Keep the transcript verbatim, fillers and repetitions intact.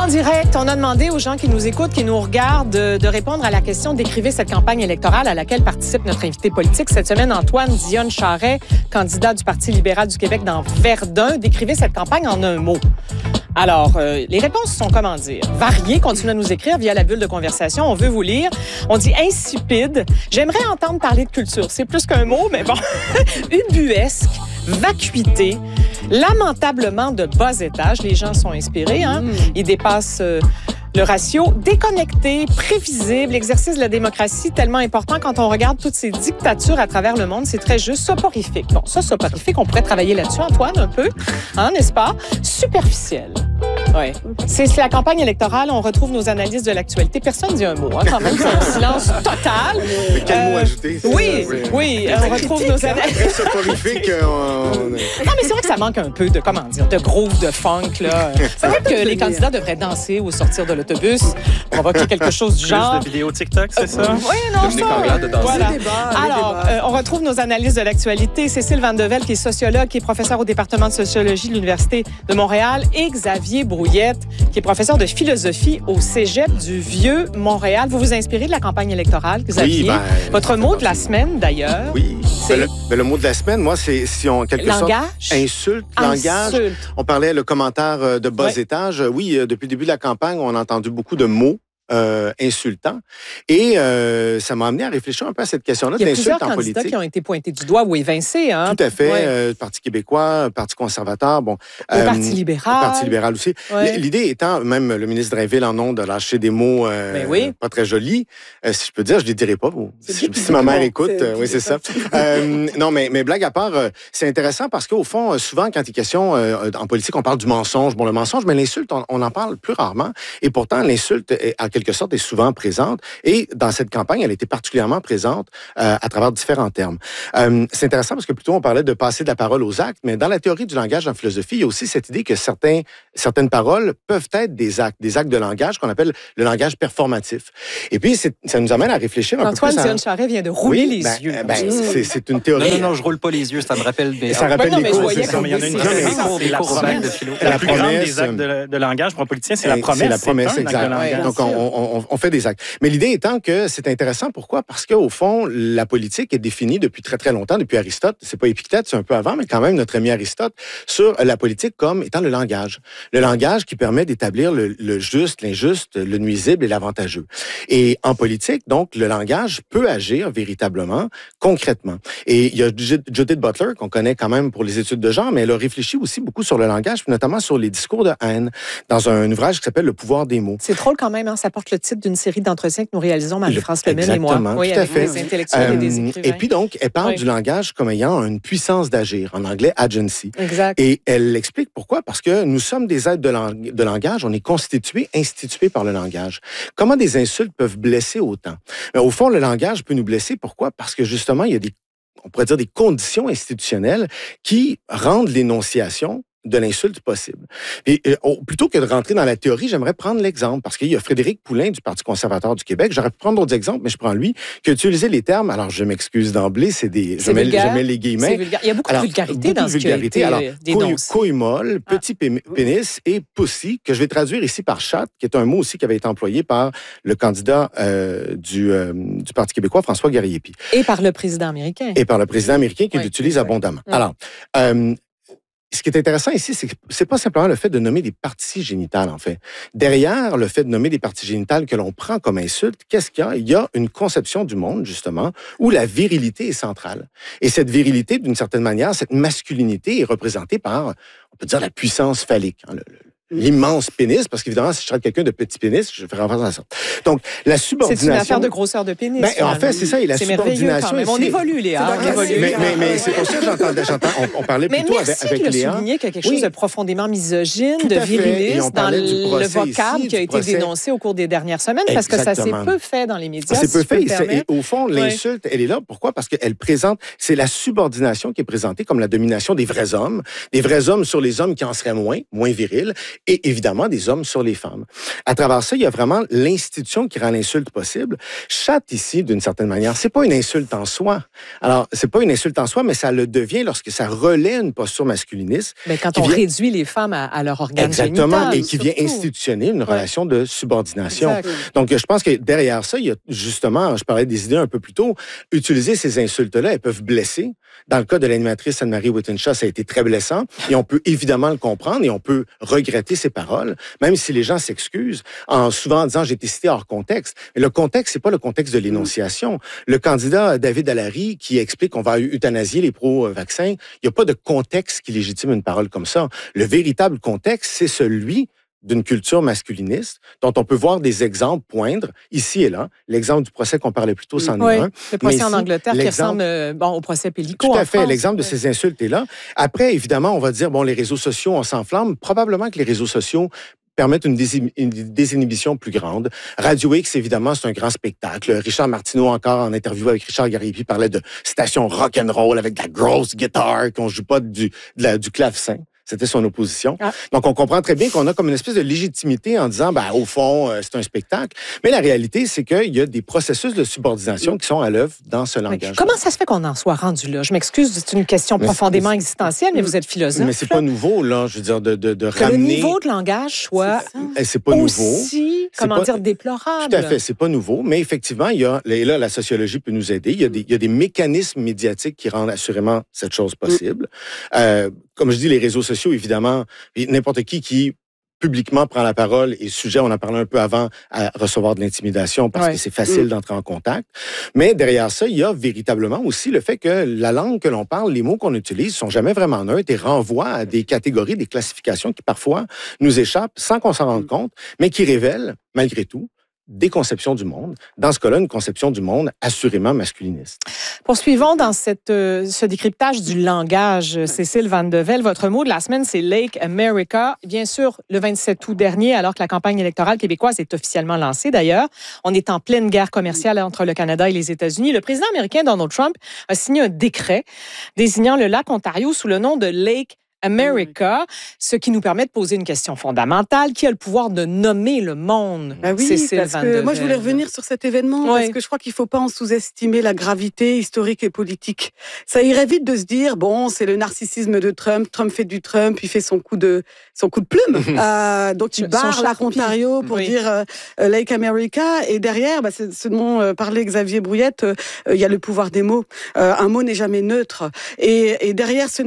En direct, on a demandé aux gens qui nous écoutent, qui nous regardent, de, de répondre à la question « Décrivez cette campagne électorale à laquelle participe notre invité politique cette semaine, Antoine Dionne-Charest, candidat du Parti libéral du Québec dans Verdun. Décrivez cette campagne en un mot. » Alors, euh, les réponses sont, comment dire, variées. Continuez à nous écrire via la bulle de conversation. On veut vous lire. On dit insipide. J'aimerais entendre parler de culture. C'est plus qu'un mot, mais bon. Ubuesque, vacuité, lamentablement de bas étage. Les gens sont inspirés, hein? Ils dépassent euh, le ratio. Déconnecté, prévisible, l'exercice de la démocratie tellement important quand on regarde toutes ces dictatures à travers le monde. C'est très juste. Soporifique. Bon, ça, soporifique, on pourrait travailler là-dessus, Antoine, un peu, hein, n'est-ce pas? Superficiel. Oui. C'est la campagne électorale. On retrouve nos analyses de l'actualité. Personne ne dit un mot, hein, quand même. C'est un silence total. Mais quel euh, mot ajouter? Oui, oui. oui on retrouve nos analyses. Très soporifique. On... Non, mais c'est vrai que ça manque un peu de, comment dire, de groove, de funk, là. C'est vrai que les candidats devraient danser ou sortir de l'autobus, provoquer quelque chose du genre. Plus de vidéos TikTok, c'est ça? Oui, non, ça. De danser. Voilà. Les débats, les Alors, débats. euh, on retrouve nos analyses de l'actualité. Cécile Vandevel, qui est sociologue, qui est professeure au département de sociologie de l'Université de Montréal, et Xavier Brouillette, qui est professeur de philosophie au Cégep du Vieux-Montréal. Vous vous inspirez de la campagne électorale, Xavier? Oui, ben, Votre mot de la semaine, d'ailleurs. Oui. C'est Ben, le, ben, le mot de la semaine, moi, c'est si on, en quelque langage. sorte, insulte, langage. Insulte. On parlait le commentaire euh, de bas Ouais. étage. Oui, euh, depuis le début de la campagne, on a entendu beaucoup de mots euh, insultants. Et euh, ça m'a amené à réfléchir un peu à cette question-là Il y a d'insulte plusieurs en candidats politique. qui ont été pointés du doigt ou évincés. Hein? Tout à fait. Ouais. Euh, Parti québécois, Parti conservateur, bon. Le euh, Parti libéral. Le Parti libéral aussi. Ouais. L'idée étant, même le ministre Drainville en ondes de lâcher des mots euh, Ben oui. pas très jolis. Euh, si je peux dire, je les dirais pas. Bon. C'est Si, bien si ma mère publiquement, écoute, c'est euh, oui, c'est ça. euh, non, mais, mais blague à part, euh, c'est intéressant parce qu'au fond, euh, souvent, quand il est question euh, en politique, on parle du mensonge. Bon, le mensonge, mais l'insulte, on, on en parle plus rarement. Et pourtant, l'insulte, est, en quelque sorte, est souvent présente. Et dans cette campagne, elle était particulièrement présente euh, à travers différents termes. Euh, c'est intéressant parce que plutôt, on parlait de passer de la parole aux actes, mais dans la théorie du langage en philosophie, il y a aussi cette idée que certains, certaines paroles peuvent être des actes, des actes de langage qu'on appelle le langage performatif. Et puis, c'est, ça nous amène à réfléchir un Antoine peu plus à... Dionne-Charest vient de rouler Oui, les ben, yeux. ben, c'est, c'est une Non, théorie. non, non, je roule pas les yeux, ça me rappelle des... Ça rappelle non, les mais je cours, voyais c'est ça. comme Mais il y en a une oui, qui c'est des ça. cours, des C'est la cours promesse. de philo. La La plus grande promesse, des actes de, de langage pour un politicien, c'est la promesse. C'est la promesse, c'est un acte exact. de langage. Donc, on, on, on, on fait des actes. Mais l'idée étant que c'est intéressant. Pourquoi? Parce qu'au fond, la politique est définie depuis très, très longtemps, depuis Aristote. C'est pas Épictète, c'est un peu avant, mais quand même notre ami Aristote, sur la politique comme étant le langage. Le langage qui permet d'établir le, le juste, l'injuste, le nuisible et l'avantageux. Et en politique, donc, le langage peut agir véritablement, concrètement. Et il y a Judith Butler, qu'on connaît quand même pour les études de genre, mais elle a réfléchi aussi beaucoup sur le langage, puis notamment sur les discours de haine, dans un ouvrage qui s'appelle Le pouvoir des mots. C'est drôle quand même, hein? Ça porte le titre d'une série d'entretiens que nous réalisons, Marie-France Lemel et moi. Exactement, Oui, tout à avec fait. des intellectuels et des Euh, écrivains. et puis donc, elle parle Oui. du langage comme ayant une puissance d'agir, en anglais agency. Exact. Et elle explique pourquoi. Parce que nous sommes des êtres de, lang- de langage, on est constitués, institués par le langage. Comment des insultes peuvent blesser autant? Mais au fond, le langage peut nous blesser. Pourquoi? Parce que justement, il y a des, on pourrait dire des conditions institutionnelles qui rendent l'énonciation de l'insulte possible. Et euh, oh, plutôt que de rentrer dans la théorie, j'aimerais prendre l'exemple, parce qu'il y a Frédéric Poulain du Parti conservateur du Québec. J'aurais pu prendre d'autres exemples, mais je prends lui, qui a utilisé les termes, alors je m'excuse d'emblée, c'est des... C'est Je mets, vulgaire. je mets les C'est guillemets. vulgaire. Il y a beaucoup Alors, de vulgarité beaucoup dans de ce qui a vulgarité. été Alors, euh, couille, dénoncé. couille molle, petit pé- pénis et pussy, que je vais traduire ici par chatte, qui est un mot aussi qui avait été employé par le candidat euh, du, euh, du Parti québécois, François Garriépi, Et par le président américain. et par le président américain qui Oui, l'utilise oui. abondamment. Oui. Alors, euh, ce qui est intéressant ici, c'est que c'est pas simplement le fait de nommer des parties génitales, en fait. Derrière le fait de nommer des parties génitales que l'on prend comme insulte, qu'est-ce qu'il y a? Il y a une conception du monde, justement, où la virilité est centrale. Et cette virilité, d'une certaine manière, cette masculinité est représentée par, on peut dire, la puissance phallique. Hein, le, le, l'immense pénis, parce qu'évidemment, si je traite quelqu'un de petit pénis, je fais référence à ça. Donc, la subordination... C'est une affaire de grosseur de pénis. Ben, en fait, c'est ça, et la c'est merveilleux subordination quand même. On ici- évolue, Léa. C'est On dans évolue. la- Mais, mais, mais c'est pour ça que j'entendais, j'entends, on, on parlait Mais plutôt merci avec, avec de le Léa. souligner qu'il y a quelque Oui. chose de profondément misogyne, Tout de à fait. Et viriliste on dans parlait du le procès vocable ici, qui a du été procès. dénoncé au cours des dernières semaines, parce que ça s'est Exactement. peu fait dans les médias. C'est si peu je peux fait. me Et c'est- permettre. et au fond, l'insulte, elle est là. Pourquoi? Parce qu'elle présente, c'est la subordination qui est présentée comme la domination des vrais hommes, des vrais hommes sur les hommes qui en seraient moins, moins virils. et évidemment des hommes sur les femmes. À travers ça, il y a vraiment l'institution qui rend l'insulte possible. Chatte ici, d'une certaine manière, c'est pas une insulte en soi. Alors, c'est pas une insulte en soi, mais ça le devient lorsque ça relaie une posture masculiniste. Mais quand on vient... réduit les femmes à, à leur organe Exactement, génital, et qui surtout. vient institutionner une relation ouais. de subordination. Exact. Donc, je pense que derrière ça, il y a justement, je parlais des idées un peu plus tôt, utiliser ces insultes-là, elles peuvent blesser. Dans le cas de l'animatrice Anne-Marie Wittenshaw, ça a été très blessant, et on peut évidemment le comprendre, et on peut regretter ses paroles, même si les gens s'excusent, en souvent en disant « j'ai été cité hors contexte ». Mais le contexte, c'est pas le contexte de l'énonciation. Le candidat David Allary, qui explique qu'on va euthanasier les pro-vaccins, il n'y a pas de contexte qui légitime une parole comme ça. Le véritable contexte, c'est celui d'une culture masculiniste, dont on peut voir des exemples poindre, ici et là. L'exemple du procès qu'on parlait plus tôt, c'en oui, est un. le procès Mais en ici, Angleterre qui ressemble euh, bon, au procès Pellico. Tout à en fait. France, l'exemple oui. de ces insultes est là. Après, évidemment, on va dire, bon, les réseaux sociaux, on s'enflamme. Probablement que les réseaux sociaux permettent une, dési- une désinhibition plus grande. Radio X, évidemment, c'est un grand spectacle. Richard Martineau, encore en interview avec Richard Gariépy, parlait de stations rock'n'roll avec de la grosse guitare, qu'on joue pas du, de la, du clavecin. C'était son opposition. Ah. Donc, on comprend très bien qu'on a comme une espèce de légitimité en disant, ben, au fond, euh, c'est un spectacle. Mais la réalité, c'est qu'il y a des processus de subordination qui sont à l'œuvre dans ce langage. Comment ça se fait qu'on en soit rendu là? Je m'excuse, c'est une question mais profondément existentielle, mais vous êtes philosophe. Mais c'est pas nouveau, là, je veux dire, de, de, de que ramener... le niveau de langage soit c'est, c'est pas aussi, nouveau. C'est comment pas... dire, déplorable. Tout à fait, c'est pas nouveau. Mais effectivement, il y a, et là, la sociologie peut nous aider. Il y a des, il y a des mécanismes médiatiques qui rendent assurément cette chose possible. Mm. Euh, comme je dis, les réseaux sociaux, évidemment, n'importe qui qui publiquement prend la parole et sujet, on en parlait un peu avant, à recevoir de l'intimidation parce ouais. que c'est facile mmh. d'entrer en contact. Mais derrière ça, il y a véritablement aussi le fait que la langue que l'on parle, les mots qu'on utilise sont jamais vraiment neutres et renvoient à des catégories, des classifications qui parfois nous échappent sans qu'on s'en rende mmh. compte, mais qui révèlent, malgré tout, des conceptions du monde. Dans ce cas-là, une conception du monde assurément masculiniste. Poursuivons dans cette, euh, ce décryptage du langage. Cécile Van de Velde, votre mot de la semaine, c'est « Lake America ». Bien sûr, le vingt-sept août dernier, alors que la campagne électorale québécoise est officiellement lancée d'ailleurs, on est en pleine guerre commerciale entre le Canada et les États-Unis. Le président américain Donald Trump a signé un décret désignant le lac Ontario sous le nom de « Lake America », ce qui nous permet de poser une question fondamentale. Qui a le pouvoir de nommer le monde? Ben oui, Cécile parce Van que de moi, je voulais revenir sur cet événement oui. parce que je crois qu'il ne faut pas en sous-estimer la gravité historique et politique. Ça irait vite de se dire, bon, c'est le narcissisme de Trump, Trump fait du Trump, il fait son coup de, son coup de plume. euh, donc, il barre lac Ontario pour oui. dire euh, Lake America. Et derrière, bah, c'est ce dont euh, parlait Xavier Brouillette, il euh, y a le pouvoir des mots. Euh, un mot n'est jamais neutre. Et, et derrière ce